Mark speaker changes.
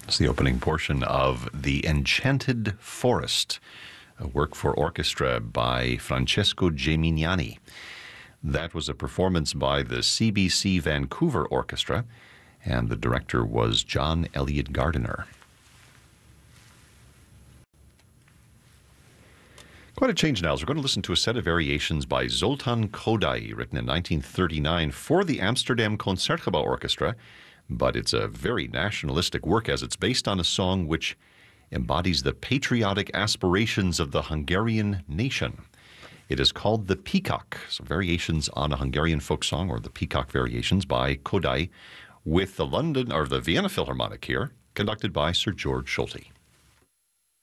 Speaker 1: It's the opening portion of The Enchanted Forest, a work for orchestra by Francesco Geminiani. That was a performance by the CBC Vancouver Orchestra, and the director was John Elliott Gardiner. Quite a change now, as we're going to listen to a set of variations by Zoltan Kodály, written in 1939 for the Amsterdam Concertgebouw Orchestra, but it's a very nationalistic work as it's based on a song which embodies the patriotic aspirations of the Hungarian nation. It is called The Peacock, so variations on a Hungarian folk song, or the Peacock Variations by Kodály, with the Vienna Philharmonic here, conducted by Sir George Solti.